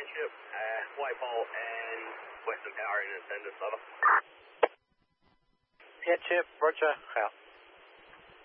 Township, Whitehall and Western Power in attendance, over. Yeah, Chip, Roger, out.